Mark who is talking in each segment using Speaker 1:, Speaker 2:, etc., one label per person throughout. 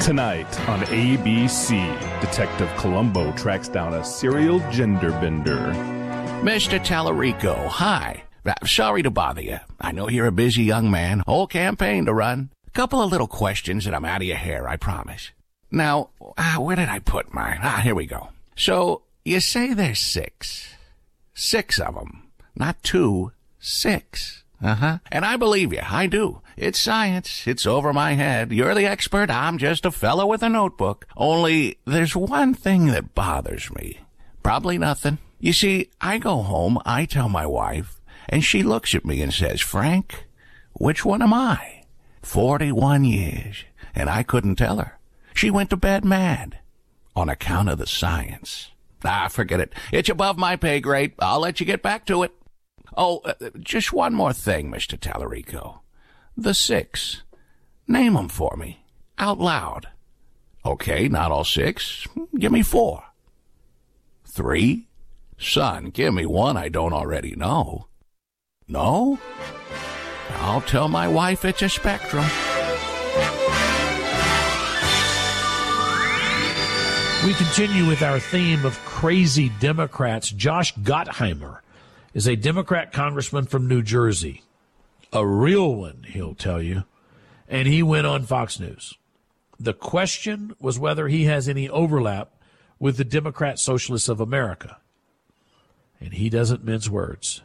Speaker 1: Tonight on ABC, Detective Columbo tracks down a serial gender bender.
Speaker 2: Mr. Tallarico, hi. Sorry to bother you. I know you're a busy young man, whole campaign to run. A couple of little questions and I'm out of your hair, I promise. Now, where did I put mine? Here we go. So, you say there's 6. 6 of them. Not 2, 6. And I believe you, I do. It's science. It's over my head. You're the expert. I'm just a fellow with a notebook. Only, there's one thing that bothers me. Probably nothing. You see, I go home, I tell my wife, and she looks at me and says, Frank, which one am I? 41 years. And I couldn't tell her. She went to bed mad. On account of the science. Forget it. It's above my pay grade. I'll let you get back to it. Oh, just one more thing, Mr. Tallarico. The 6. Name them for me. Out loud. Okay, not all 6. Give me 4. 3? Son, give me one I don't already know. No? I'll tell my wife it's a spectrum.
Speaker 3: We continue with our theme of crazy Democrats. Josh Gottheimer is a Democrat congressman from New Jersey. A real one, he'll tell you. And he went on Fox News. The question was whether he has any overlap with the Democrat Socialists of America. And he doesn't mince words.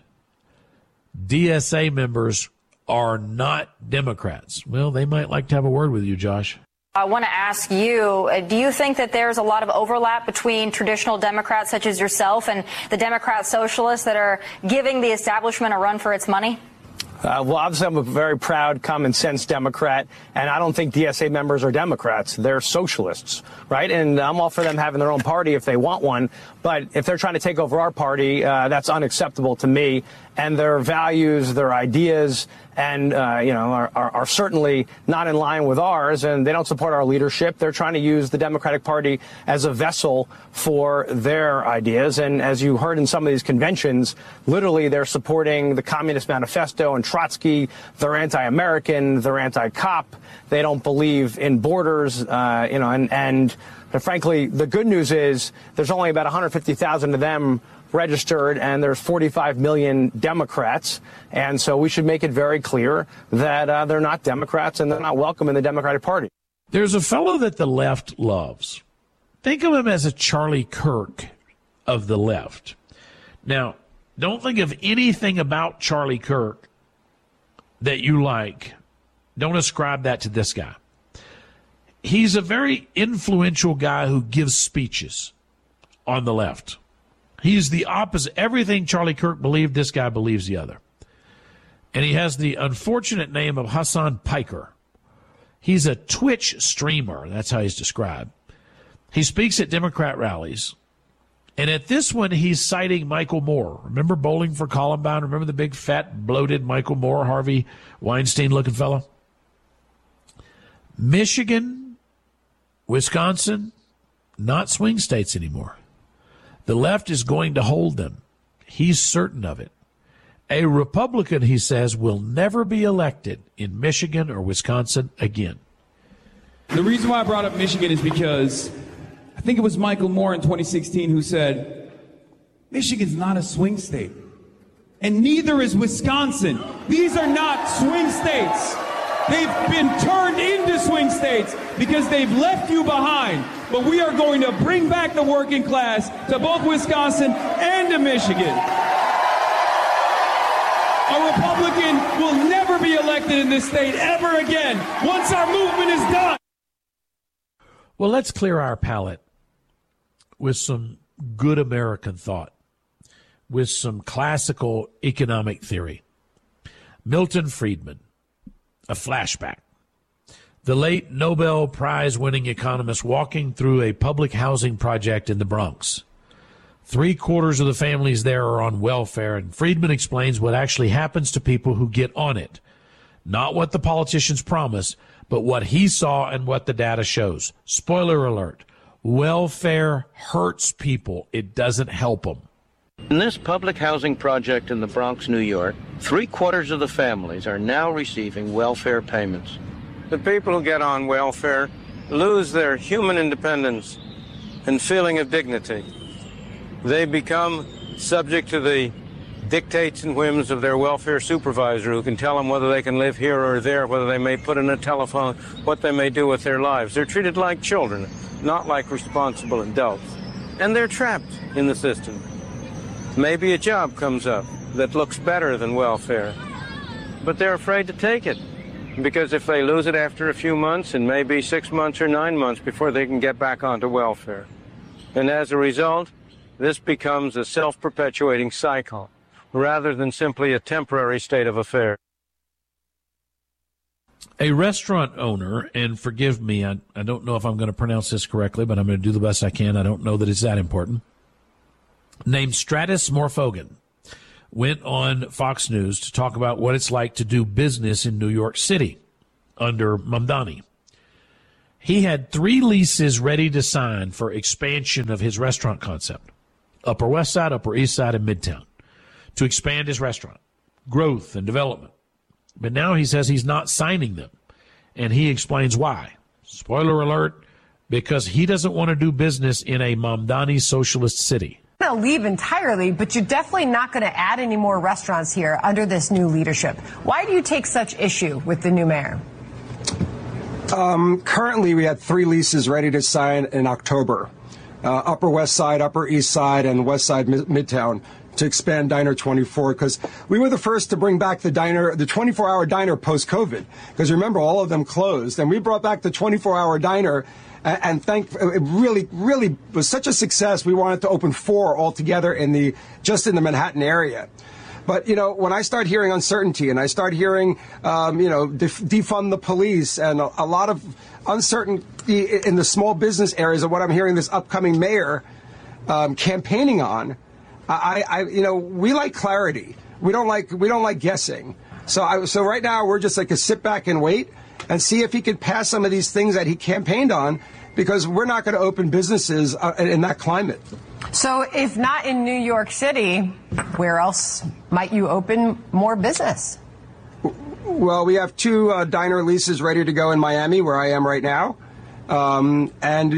Speaker 3: DSA members are not Democrats. Well, they might like to have a word with you, Josh.
Speaker 4: I want to ask you, do you think that there's a lot of overlap between traditional Democrats such as yourself and the Democrat Socialists that are giving the establishment a run for its money?
Speaker 5: Well, obviously, I'm a very proud, common-sense Democrat, and I don't think DSA members are Democrats. They're socialists, right? And I'm all for them having their own party if they want one. But if they're trying to take over our party, that's unacceptable to me. And their values, their ideas, and are certainly not in line with ours, and they don't support our leadership. They're trying to use the Democratic Party as a vessel for their ideas. And as you heard in some of these conventions, literally they're supporting the Communist Manifesto and Trotsky. They're anti-American. They're anti-cop. They don't believe in borders, and frankly, the good news is there's only about 150,000 of them registered, and there's 45 million Democrats. And so we should make it very clear that they're not Democrats and they're not welcome in the Democratic Party.
Speaker 3: There's a fellow that the left loves. Think of him as a Charlie Kirk of the left. Now, don't think of anything about Charlie Kirk that you like. Don't ascribe that to this guy. He's a very influential guy who gives speeches on the left. He's the opposite. Everything Charlie Kirk believed, this guy believes the other. And he has the unfortunate name of Hassan Piker. He's a Twitch streamer. That's how he's described. He speaks at Democrat rallies. And at this one, he's citing Michael Moore. Remember Bowling for Columbine? Remember the big, fat, bloated Michael Moore, Harvey Weinstein-looking fellow? Michigan, Wisconsin, not swing states anymore. The left is going to hold them. He's certain of it. A Republican, he says, will never be elected in Michigan or Wisconsin again.
Speaker 6: The reason why I brought up Michigan is because I think it was Michael Moore in 2016 who said, Michigan's not a swing state. And neither is Wisconsin. These are not swing states. They've been turned into swing states because they've left you behind. But we are going to bring back the working class to both Wisconsin and to Michigan. A Republican will never be elected in this state ever again once our movement is done.
Speaker 3: Well, let's clear our palate with some good American thought, with some classical economic theory. Milton Friedman. A flashback. The late Nobel Prize-winning economist walking through a public housing project in the Bronx. 3/4 of the families there are on welfare, and Friedman explains what actually happens to people who get on it. Not what the politicians promise, but what he saw and what the data shows. Spoiler alert, welfare hurts people. It doesn't help them.
Speaker 7: In this public housing project in the Bronx, New York, 3/4 of the families are now receiving welfare payments. The people who get on welfare
Speaker 8: lose their human independence and feeling of dignity. They become subject to the dictates and whims of their welfare supervisor, who can tell them whether they can live here or there, whether they may put in a telephone, what they may do with their lives. They're treated like children, not like responsible adults. And they're trapped in the system. Maybe a job comes up that looks better than welfare, but they're afraid to take it, because if they lose it after a few months, it may be 6 months or 9 months before they can get back onto welfare. And as a result, this becomes a self-perpetuating cycle, rather than simply a temporary state of affairs.
Speaker 3: A restaurant owner, and forgive me, I don't know if I'm going to pronounce this correctly, but I'm going to do the best I can. I don't know that it's that important. Named Stratis Morfogen went on Fox News to talk about what it's like to do business in New York City under Mamdani. He had 3 leases ready to sign for expansion of his restaurant concept: Upper West Side, Upper East Side, and Midtown, to expand his restaurant, growth and development. But now he says he's not signing them, and he explains why. Spoiler alert, because he doesn't want to do business in a Mamdani socialist city.
Speaker 9: Going to leave entirely, but you're definitely not going to add any more restaurants here under this new leadership. Why do you take such issue with the new mayor?
Speaker 10: Currently, we had 3 leases ready to sign in October. Upper West Side, Upper East Side, and West Side Midtown, to expand Diner 24, because we were the first to bring back the 24-hour diner post-COVID. Because remember, all of them closed, and we brought back the 24-hour diner, and it really was such a success. We wanted to open 4 altogether just in the Manhattan area. But, when I start hearing uncertainty and I start hearing, defund the police and a lot of uncertainty in the small business areas of what I'm hearing this upcoming mayor campaigning on, we like clarity. We don't like guessing. So right now we're just like a sit back and wait and see if he could pass some of these things that he campaigned on, because we're not going to open businesses in that climate.
Speaker 9: So if not in New York City, where else might you open more business?
Speaker 10: Well, we have 2 diner leases ready to go in Miami, where I am right now. And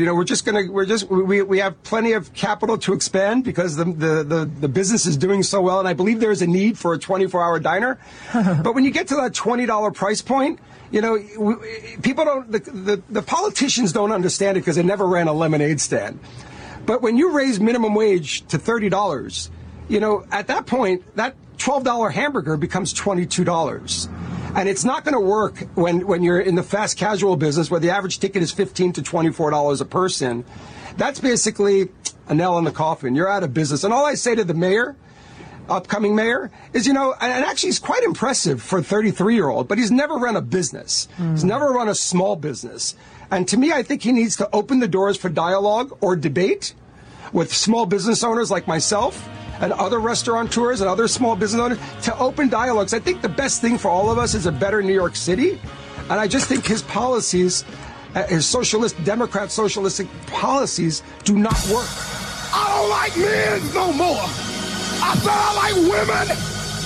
Speaker 10: we have plenty of capital to expand, because the business is doing so well, and I believe there's a need for a 24-hour diner. But when you get to that $20 price point, people the politicians don't understand it, because they never ran a lemonade stand. But when you raise minimum wage to $30, at that point, that $12 hamburger becomes $22. And it's not going to work when you're in the fast casual business, where the average ticket is $15 to $24 a person. That's basically a nail in the coffin. You're out of business. And all I say to the mayor, upcoming mayor, is, and actually he's quite impressive for a 33-year-old, but he's never run a business. He's never run a small business. And to me, I think he needs to open the doors for dialogue or debate with small business owners like myself and other restaurateurs and other small business owners, to open dialogues. I think the best thing for all of us is a better New York City. And I just think his policies, his Democrat socialistic policies, do not work.
Speaker 11: I don't like men no more. I said I like women.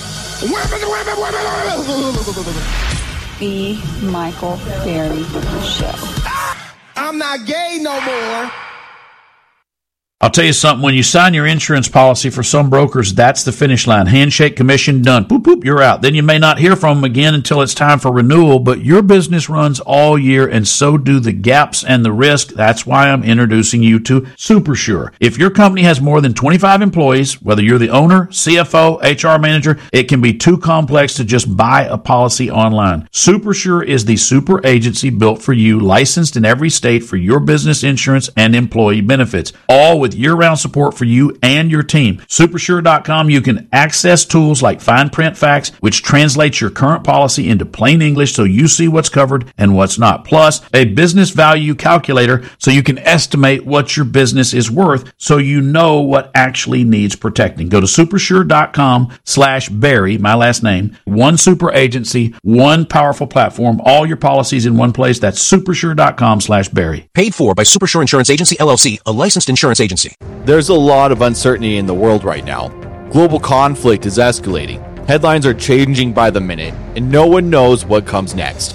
Speaker 12: The Michael Berry Show.
Speaker 11: I'm not gay no more.
Speaker 13: I'll tell you something, when you sign your insurance policy, for some brokers, that's the finish line. Handshake, commission, done. Boop, boop, you're out. Then you may not hear from them again until it's time for renewal, but your business runs all year, and so do the gaps and the risk. That's why I'm introducing you to SuperSure. If your company has more than 25 employees, whether you're the owner, CFO, HR manager, it can be too complex to just buy a policy online. SuperSure is the super agency built for you, licensed in every state for your business insurance and employee benefits, all with year-round support for you and your team. Supersure.com, you can access tools like Fine Print Facts, which translates your current policy into plain English so you see what's covered and what's not. Plus, a business value calculator so you can estimate what your business is worth so you know what actually needs protecting. Go to supersure.com/Barry, my last name. One super agency, one powerful platform, all your policies in one place. That's supersure.com/Barry.
Speaker 14: Paid for by Supersure Insurance Agency, LLC, a licensed insurance agency.
Speaker 15: There's a lot of uncertainty in the world right now. Global conflict is escalating. Headlines are changing by the minute, and no one knows what comes next.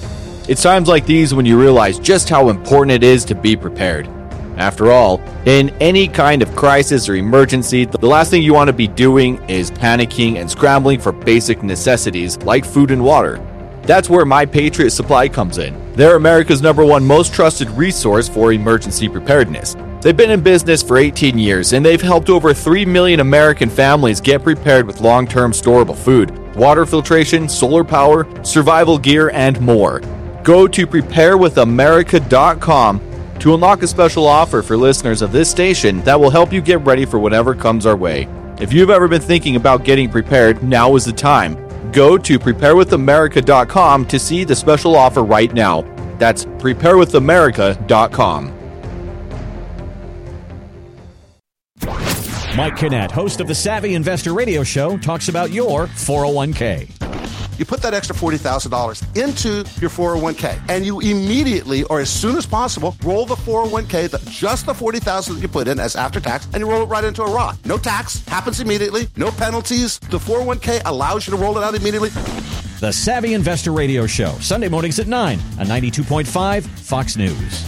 Speaker 15: It's times like these when you realize just how important it is to be prepared. After all, in any kind of crisis or emergency, the last thing you want to be doing is panicking and scrambling for basic necessities like food and water. That's where My Patriot Supply comes in. They're America's #1 most trusted resource for emergency preparedness. They've been in business for 18 years, and they've helped over 3 million American families get prepared with long-term storable food, water filtration, solar power, survival gear, and more. Go to preparewithamerica.com to unlock a special offer for listeners of this station that will help you get ready for whatever comes our way. If you've ever been thinking about getting prepared, now is the time. Go to preparewithamerica.com to see the special offer right now. That's preparewithamerica.com.
Speaker 16: Mike Kinnett, host of the Savvy Investor Radio Show, talks about your 401k.
Speaker 17: You put that extra $40,000 into your 401k, and you immediately, or as soon as possible, roll the 401k, just the $40,000 that you put in as after tax, and you roll it right into a Roth. No tax, happens immediately, no penalties. The 401k allows you to roll it out immediately.
Speaker 16: The Savvy Investor Radio Show, Sunday mornings at 9 on 92.5 Fox News.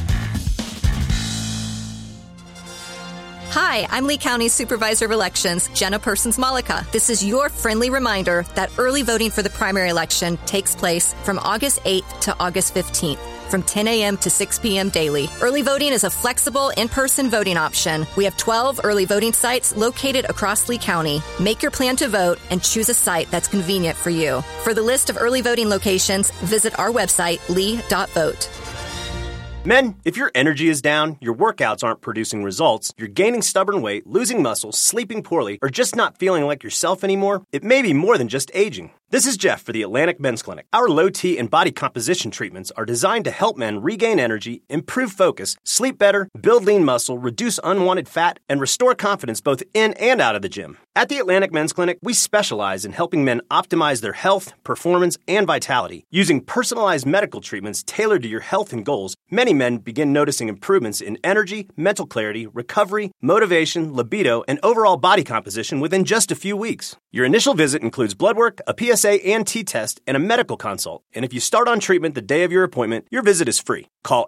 Speaker 18: Hi, I'm Lee County Supervisor of Elections, Jenna Persons-Malika. This is your friendly reminder that early voting for the primary election takes place from August 8th to August 15th. From 10 a.m. to 6 p.m. daily. Early voting is a flexible, in-person voting option. We have 12 early voting sites located across Lee County. Make your plan to vote and choose a site that's convenient for you. For the list of early voting locations, visit our website, lee.vote.
Speaker 19: Men, if your energy is down, your workouts aren't producing results, you're gaining stubborn weight, losing muscle, sleeping poorly, or just not feeling like yourself anymore, it may be more than just aging. This is Jeff for the Atlantic Men's Clinic. Our low T and body composition treatments are designed to help men regain energy, improve focus, sleep better, build lean muscle, reduce unwanted fat, and restore confidence both in and out of the gym. At the Atlantic Men's Clinic, we specialize in helping men optimize their health, performance, and vitality. Using personalized medical treatments tailored to your health and goals, many men begin noticing improvements in energy, mental clarity, recovery, motivation, libido, and overall body composition within just a few weeks. Your initial visit includes blood work, a PSA and T-test, and a medical consult. And if you start on treatment the day of your appointment, your visit is free. Call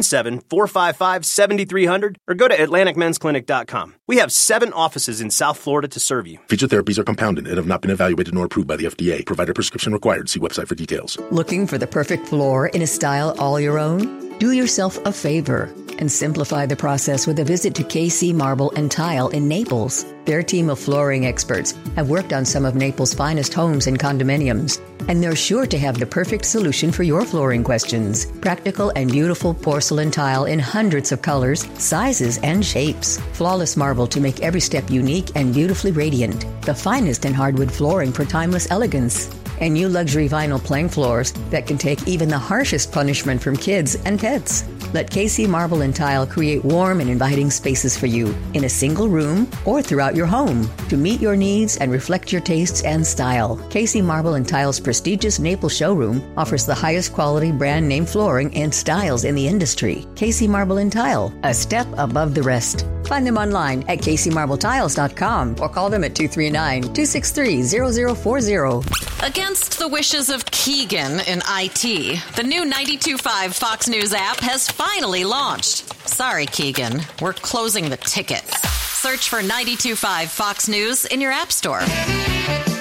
Speaker 19: 877-455-7300 or go to AtlanticMen'sClinic.com. We have 7 offices in South Florida to serve you.
Speaker 20: Featured therapies are compounded and have not been evaluated nor approved by the FDA. Provider prescription required. See website for details.
Speaker 21: Looking for the perfect floor in a style all your own? Do yourself a favor and simplify the process with a visit to KC Marble and Tile in Naples. Their team of flooring experts have worked on some of Naples' finest homes and condominiums, and they're sure to have the perfect solution for your flooring questions. Practical and beautiful porcelain tile in hundreds of colors, sizes, and shapes. Flawless marble to make every step unique and beautifully radiant. The finest in hardwood flooring for timeless elegance. And new luxury vinyl plank floors that can take even the harshest punishment from kids and pets. Let KC Marble and Tile create warm and inviting spaces for you in a single room or throughout your home to meet your needs and reflect your tastes and style. KC Marble and Tile's prestigious Naples showroom offers the highest quality brand name flooring and styles in the industry. KC Marble and Tile, a step above the rest. Find them online at kcmarbletiles.com or call them at 239-263-0040.
Speaker 22: Against the wishes of Keegan in IT, the new 92.5 Fox News app has finally launched. Sorry, Keegan, we're closing the tickets. Search for 92.5 Fox News in your app store.